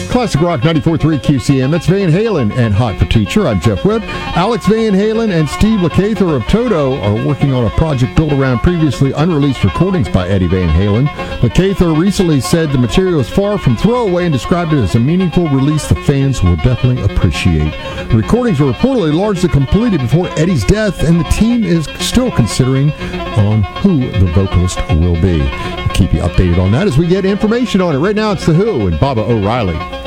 Classic Rock 94.3 QCM. That's Van Halen and Hot for Teacher. I'm Jeff Webb. Alex Van Halen and Steve Lukather of Toto are working on a project built around previously unreleased recordings by Eddie Van Halen. Lukather recently said the material is far from throwaway and described it as a meaningful release the fans will definitely appreciate. The recordings were reportedly largely completed before Eddie's death, and the team is still considering on who the vocalist will be. We'll keep you updated on that as we get information on it. Right now, it's The Who and Baba O'Reilly.